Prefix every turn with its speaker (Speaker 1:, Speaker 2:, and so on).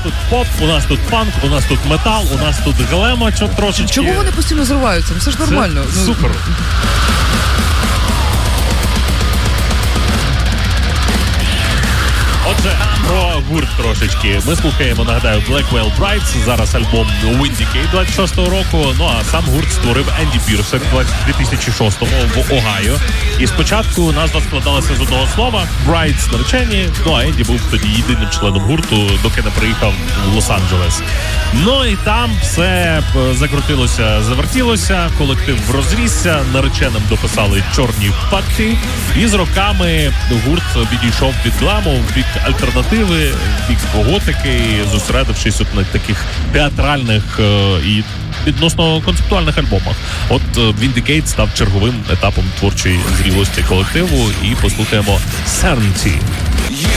Speaker 1: тут поп, у нас тут панк, у нас тут метал, у нас тут глема трошечки.
Speaker 2: Чому вони постійно зриваються? Все ж нормально.
Speaker 1: Це супер. Отже, про гурт трошечки. Ми слухаємо, нагадаю, Blackwell Brides, зараз альбом Windicate 26-го року, ну а сам гурт створив Енді Пірсер в 2006-му в Огайо. І спочатку назва складалася з одного слова Brides наречені, ну а Енді був тоді єдиним членом гурту, доки не приїхав в Лос-Анджелес. Ну і там все закрутилося, завертілося, колектив розрісся, нареченим дописали чорні патки, і з роками гурт відійшов від гламу в бік альтернативи, в бік готики, зосередившись от на таких театральних і відносно концептуальних альбомах. От Windicate став черговим етапом творчої зрілості колективу, і послухаємо Certainty.